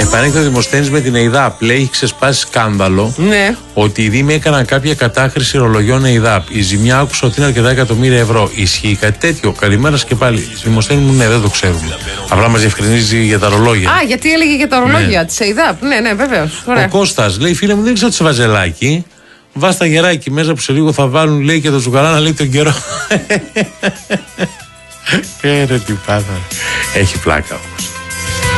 Επανέκδοτε Δημοσθένης με την ΕΙΔΑΠ. Λέει: έχει ξεσπάσει σκάνδαλο ότι οι Δήμοι έκαναν κάποια κατάχρηση ρολογιών ΕΙΔΑΠ. Η ζημιά άκουσα ότι είναι αρκετά εκατομμύρια ευρώ. Ισχύει κάτι τέτοιο? Καλημέρα και πάλι. Δημοσθένη μου, ναι, δεν το ξέρουμε. Απλά μας διευκρινίζει για τα ρολόγια. Α, γιατί έλεγε για τα ρολόγια της ΕΙΔΑΠ. Ναι, βεβαίως. Ο Κώστας λέει: φίλε μου, δεν ξέρω τι σε βαζελάκι. Βάστα γεράκι μέσα που σε λίγο θα βάλουν, λέει, και το ζουγαρά να λέει τον καιρό. Ρε τι πάθα. Έχει πλάκα.